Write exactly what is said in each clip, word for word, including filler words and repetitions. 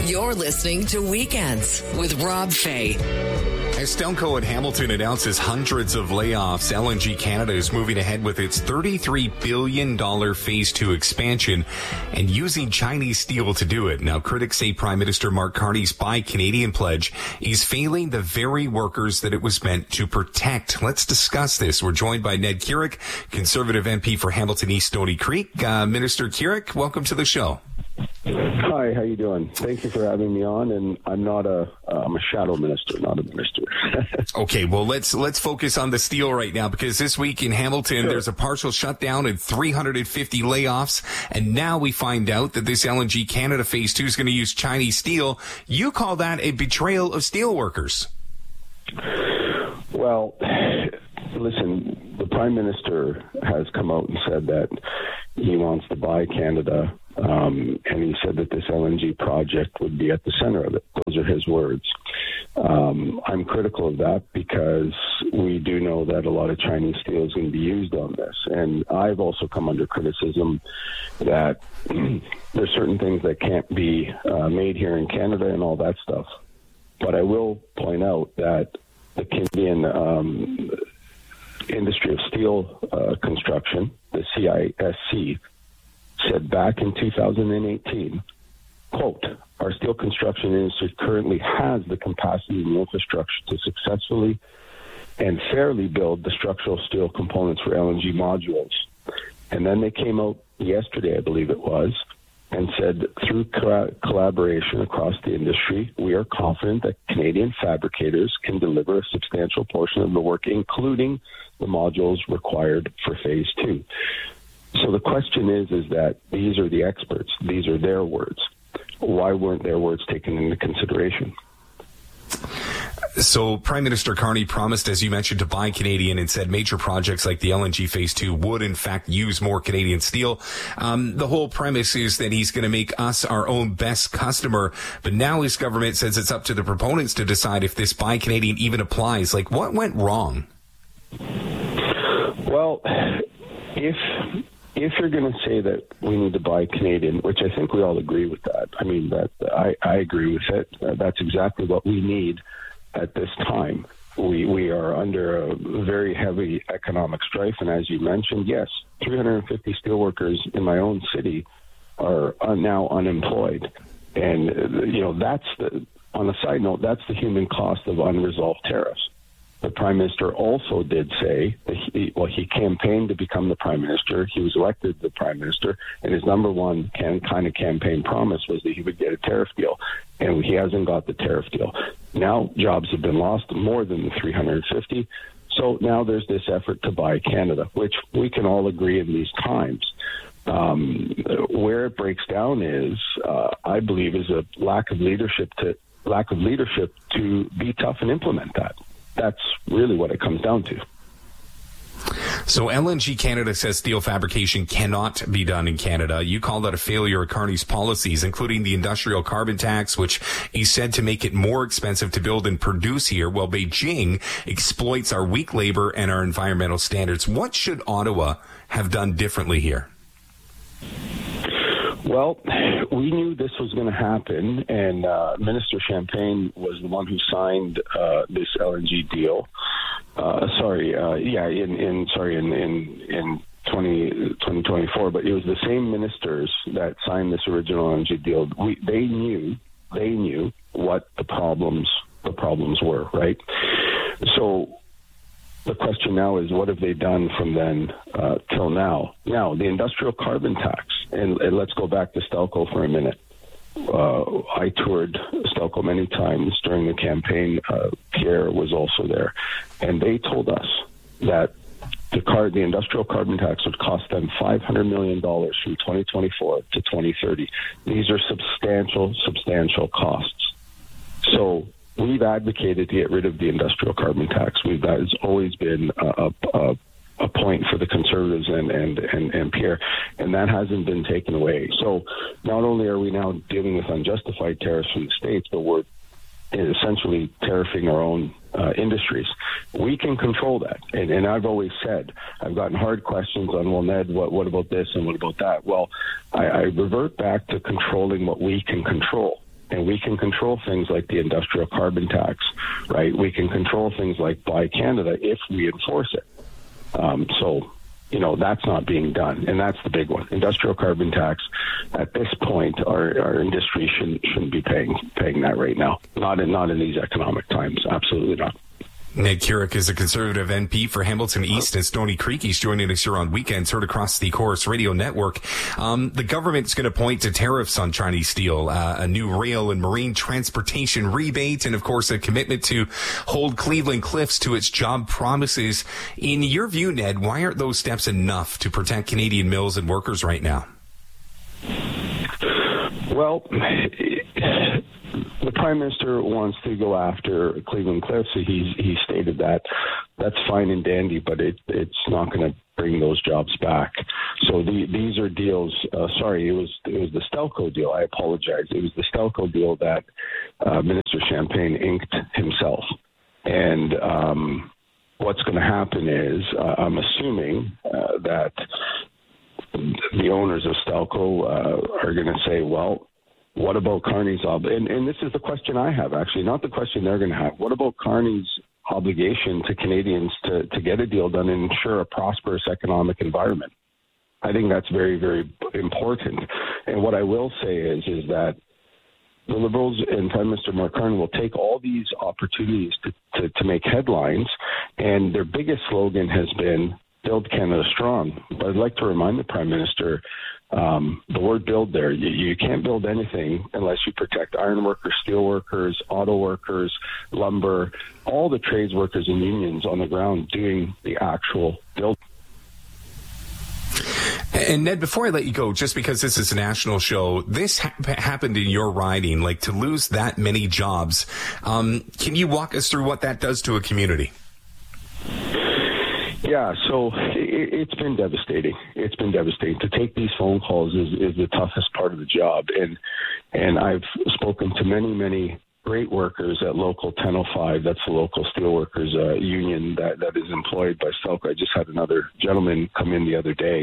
You're listening to Weekends with Rob Fay. As Stelco at Hamilton announces hundreds of layoffs, L N G Canada is moving ahead with its thirty-three billion dollars Phase two expansion and using Chinese steel to do it. Now, critics say Prime Minister Mark Carney's Buy Canadian pledge is failing the very workers that it was meant to protect. Let's discuss this. We're joined by Ned Kierick, Conservative M P for Hamilton East Stony Creek. Uh, Minister Kierick, welcome to the show. Hi, how you doing? Thank you for having me on. And I'm not a, uh, I'm a shadow minister, not a minister. Okay, well, let's let's focus on the steel right now, because this week in Hamilton, sure. There's a partial shutdown and three hundred fifty layoffs. And now we find out that this L N G Canada Phase two is going to use Chinese steel. You call that a betrayal of steel workers. Well, listen, the Prime Minister has come out and said that he wants to buy Canada. Um, and he said that this L N G project would be at the center of it. Those are his words. Um, I'm critical of that because we do know that a lot of Chinese steel is going to be used on this. And I've also come under criticism that there's certain things that can't be uh, made here in Canada and all that stuff. But I will point out that the Canadian um, industry of steel uh, construction, the C I S C, said back in two thousand eighteen, quote, our steel construction industry currently has the capacity and infrastructure to successfully and fairly build the structural steel components for L N G modules. And then they came out yesterday, I believe it was, and said through co- collaboration across the industry, we are confident that Canadian fabricators can deliver a substantial portion of the work, including the modules required for Phase two. So the question is, is that these are the experts. These are their words. Why weren't their words taken into consideration? So Prime Minister Carney promised, as you mentioned, to buy Canadian and said major projects like the L N G Phase two would, in fact, use more Canadian steel. Um, the whole premise is that he's going to make us our own best customer. But now his government says it's up to the proponents to decide if this buy Canadian even applies. Like, what went wrong? Well, if... If you're going to say that we need to buy Canadian, which I think we all agree with that, I mean, that I, I agree with it. Uh, that's exactly what we need at this time. We we are under a very heavy economic strife, and as you mentioned, yes, three hundred fifty steelworkers in my own city are uh, now unemployed. And, uh, you know, that's the, on a side note, that's the human cost of unresolved tariffs. The Prime Minister also did say that he, well, he campaigned to become the Prime Minister. He was elected the Prime Minister, and his number one can, kind of campaign promise was that he would get a tariff deal, and he hasn't got the tariff deal. Now jobs have been lost, more than the three hundred fifty. So now there's this effort to buy Canada, which we can all agree in these times. Um, where it breaks down is, uh, I believe, is a lack of leadership to lack of leadership to be tough and implement that. That's really what it comes down to. So L N G Canada says steel fabrication cannot be done in Canada. You call that a failure of Carney's policies, including the industrial carbon tax, which he said to make it more expensive to build and produce here, while Beijing exploits our weak labor and our environmental standards. What should Ottawa have done differently here? Well, we knew this was going to happen, and uh, Minister Champagne was the one who signed uh, this L N G deal. Uh, sorry, uh, yeah, in, in sorry, in in, in twenty twenty-four, but it was the same ministers that signed this original L N G deal. We, they knew, they knew what the problems the problems were, right? So the question now is, what have they done from then uh, till now? Now, the industrial carbon tax, and, and let's go back to Stelco for a minute. Uh, I toured Stelco many times during the campaign. Uh, Pierre was also there. And they told us that the, car, the industrial carbon tax would cost them five hundred million dollars from twenty twenty-four to twenty thirty. These are substantial, substantial costs. So we've advocated to get rid of the industrial carbon tax. We've, that has always been a, a, a point for the Conservatives and, and, and, and Pierre, and that hasn't been taken away. So not only are we now dealing with unjustified tariffs from the States, but we're essentially tariffing our own uh, industries. We can control that. And, and I've always said, I've gotten hard questions on, well, Ned, what, what about this and what about that? Well, I, I revert back to controlling what we can control. And we can control things like the industrial carbon tax, right? We can control things like Buy Canada if we enforce it. Um, so, you know, that's not being done. And that's the big one. Industrial carbon tax, at this point, our, our industry shouldn't, shouldn't be paying paying that right now. Not in, not in these economic times. Absolutely not. Ned Kierick is a Conservative M P for Hamilton East and Stoney Creek. He's joining us here on Weekends, heard across the Chorus Radio Network. Um, the government's going to point to tariffs on Chinese steel, uh, a new rail and marine transportation rebate, and, of course, a commitment to hold Cleveland Cliffs to its job promises. In your view, Ned, why aren't those steps enough to protect Canadian mills and workers right now? Well, the Prime Minister wants to go after Cleveland Cliffs. He's he stated that. That's fine and dandy, but it it's not going to bring those jobs back. So the, these are deals. Uh, sorry, it was it was the Stelco deal. I apologize. It was the Stelco deal that uh, Minister Champagne inked himself. And um, what's going to happen is, uh, I'm assuming uh, that the owners of Stelco uh, are going to say, well, what about Carney's ob- and, and this is the question I have, actually, not the question they're going to have. What about Carney's obligation to Canadians to, to get a deal done and ensure a prosperous economic environment? I think that's very, very important. And what I will say is, is that the Liberals and Prime Minister Mark Carney will take all these opportunities to, to, to make headlines, and their biggest slogan has been Build Canada Strong. But I'd like to remind the Prime Minister, um, the word build there, you, you can't build anything unless you protect iron workers, steel workers, auto workers, lumber, all the trades workers and unions on the ground doing the actual build. And Ned, before I let you go, just because this is a national show, this ha- happened in your riding, like to lose that many jobs. Um, can you walk us through what that does to a community? Yeah, so it, it's been devastating. It's been devastating. To take these phone calls is, is the toughest part of the job. And and I've spoken to many, many great workers at Local ten oh five. That's the local steelworkers uh, union that, that is employed by Stelco. I just had another gentleman come in the other day.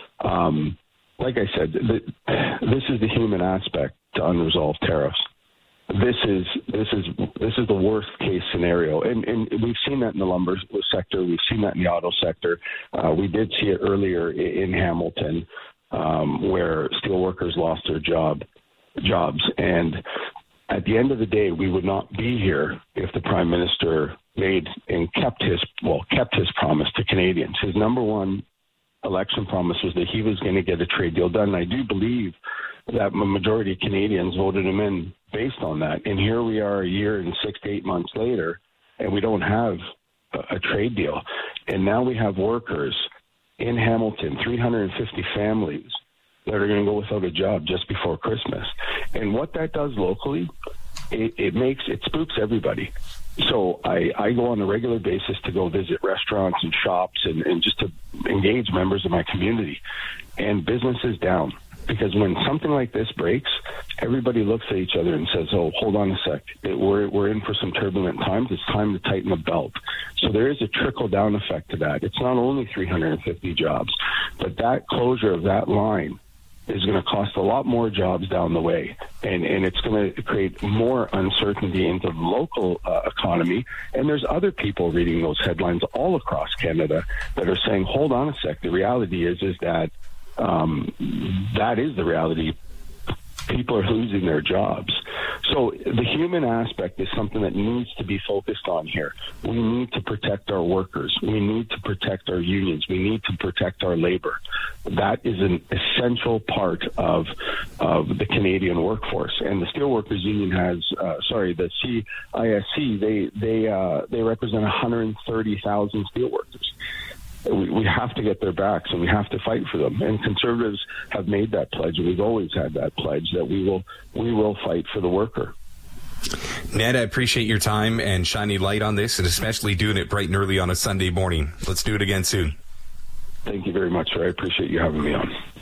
Um, like I said, the, this is the human aspect to unresolved tariffs. This is this is this is the worst case scenario, and and we've seen that in the lumber sector. We've seen that in the auto sector. Uh, we did see it earlier in Hamilton, um, where steelworkers lost their job jobs. And at the end of the day, we would not be here if the Prime Minister made and kept his well kept his promise to Canadians. His number one election promise was that he was going to get a trade deal done. And I do believe that a majority of Canadians voted him in based on that. And here we are a year and six to eight months later, and we don't have a, a trade deal. And now we have workers in Hamilton, three hundred fifty families that are going to go without a job just before Christmas. And what that does locally, it, it makes, it spooks everybody. So I, I go on a regular basis to go visit restaurants and shops and, and just to engage members of my community. And business is down. Because when something like this breaks, everybody looks at each other and says, oh, hold on a sec. It, we're, we're in for some turbulent times. It's time to tighten the belt. So there is a trickle-down effect to that. It's not only three hundred fifty jobs, but that closure of that line is going to cost a lot more jobs down the way. And, and it's going to create more uncertainty into the local uh, economy. And there's other people reading those headlines all across Canada that are saying, hold on a sec. The reality is, is that Um, that is the reality. People are losing their jobs. So the human aspect is something that needs to be focused on here. We need to protect our workers. We need to protect our unions. We need to protect our labor. That is an essential part of of the Canadian workforce. And the Steelworkers Union has, uh, sorry, the C I S C, they they uh, they represent one hundred thirty thousand steelworkers. We, we have to get their backs, and we have to fight for them. And Conservatives have made that pledge, and we've always had that pledge that we will we will fight for the worker. Ned, I appreciate your time and shining light on this, and especially doing it bright and early on a Sunday morning. Let's do it again soon. Thank you very much, sir. I appreciate you having me on.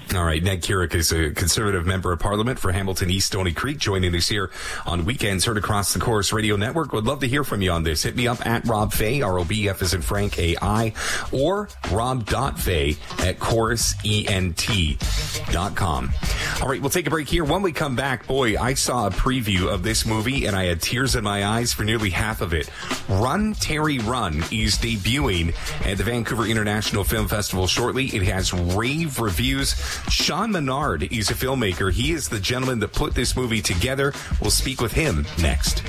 All right. Ned Kierick is a Conservative member of Parliament for Hamilton East Stony Creek, joining us here on Weekends heard across the Chorus Radio Network. Would love to hear from you on this. Hit me up at Rob Fay, R O B F as in Frank, A I, or rob.fay at chorus ent dot com. All right. We'll take a break here. When we come back, boy, I saw a preview of this movie and I had tears in my eyes for nearly half of it. Run, Terry, Run is debuting at the Vancouver International Film Festival shortly. It has rave reviews. Sean Menard is a filmmaker. He is the gentleman that put this movie together. We'll speak with him next.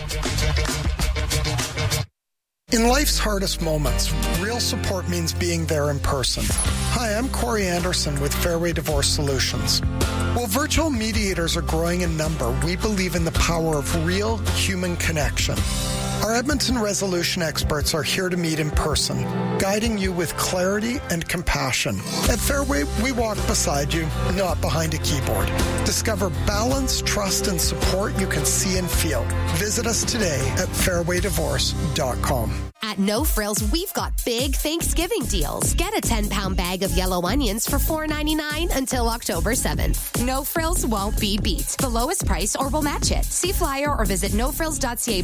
In life's hardest moments, real support means being there in person. Hi, I'm Corey Anderson with Fairway Divorce Solutions. While virtual mediators are growing in number, we believe in the power of real human connection. Our Edmonton resolution experts are here to meet in person, guiding you with clarity and compassion. At Fairway, we walk beside you, not behind a keyboard. Discover balance, trust, and support you can see and feel. Visit us today at fairway divorce dot com. At No Frills, we've got big Thanksgiving deals. Get a ten-pound bag of yellow onions for four ninety-nine until October seventh. No Frills won't be beat. The lowest price or we'll match it. See flyer or visit no frills dot c a